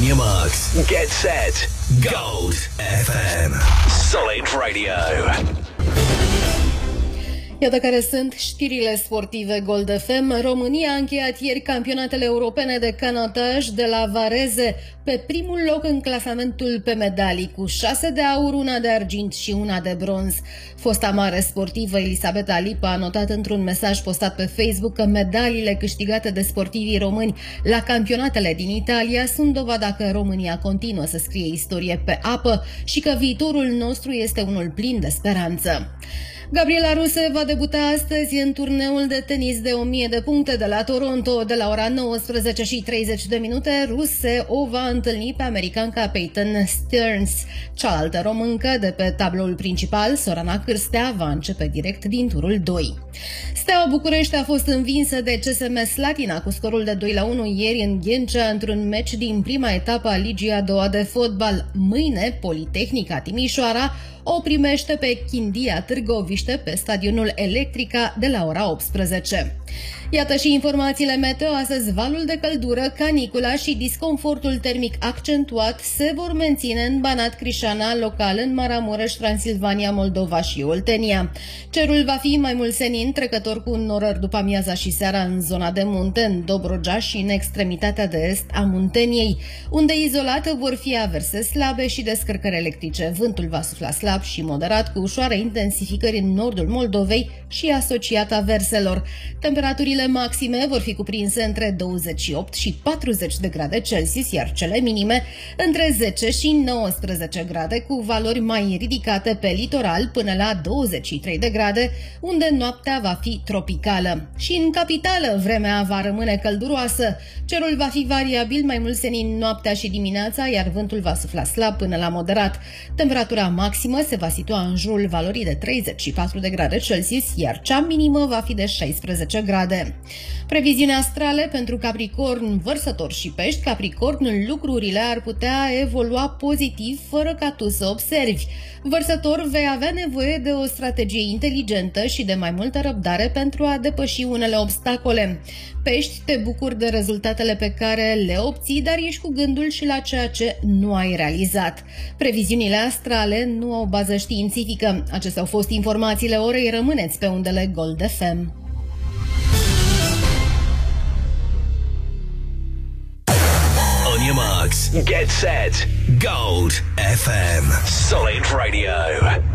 On your marks, get set, Gold FM. Solid Radio. Iată care sunt știrile sportive Gold FM. România a încheiat ieri campionatele europene de canotaj de la Varese pe primul loc în clasamentul pe medalii, cu 6 de aur, 1 de argint și 1 de bronz. Fosta mare sportivă Elisabeta Lipa a notat într-un mesaj postat pe Facebook că medaliile câștigate de sportivii români la campionatele din Italia sunt dovada că România continuă să scrie istorie pe apă și că viitorul nostru este unul plin de speranță. Gabriela Ruse va debuta astăzi în turneul de tenis de 1000 de puncte de la Toronto. De la ora 19:30 Ruse o va întâlni pe americanca Peyton Stearns. Cealaltă româncă de pe tabloul principal, Sorana Cârstea, va începe direct din turul 2. Steaua București a fost învinsă de CSM Slatina cu scorul de 2-1 ieri în Ghencea, într-un meci din prima etapă a Ligii a doua de fotbal. Mâine, Politehnica Timișoara o primește pe Chindia Târgoviște pe stadionul Electrica de la ora 18. Iată și informațiile meteo. Astăzi valul de căldură, canicula și disconfortul termic accentuat se vor menține în Banat, Crișana, local în Maramureș, Transilvania, Moldova și Oltenia. Cerul va fi mai mult senin, trecător cu norări după amiaza și seara în zona de munte, în Dobrogea și în extremitatea de est a Munteniei, unde izolat vor fi averse slabe și descărcări electrice. Vântul va sufla slab și moderat, cu ușoare intensificări în nordul Moldovei și asociat averselor. Temperaturile maxime vor fi cuprinse între 28 și 40 de grade Celsius, iar cele minime între 10 și 19 grade, cu valori mai ridicate pe litoral până la 23 de grade, unde noaptea va fi tropicală. Și în capitală vremea va rămâne călduroasă. Cerul va fi variabil, mai mult senin noaptea și dimineața, iar vântul va sufla slab până la moderat. Temperatura maximă se va situa în jurul valorii de 34 de grade Celsius, iar cea minimă va fi de 16 grade. Previziuni astrale pentru Capricorn, Vărsător și Pești. Capricorn, lucrurile ar putea evolua pozitiv fără ca tu să observi. Vărsător, vei avea nevoie de o strategie inteligentă și de mai multă răbdare pentru a depăși unele obstacole. Pești, te bucuri de rezultatele pe care le obții, dar ești cu gândul și la ceea ce nu ai realizat. Previziunile astrale nu au bază științifică. Acestea au fost informațiile orei. Rămâneți pe undele Gold FM. On your marks, get set, Gold FM. Solid Radio.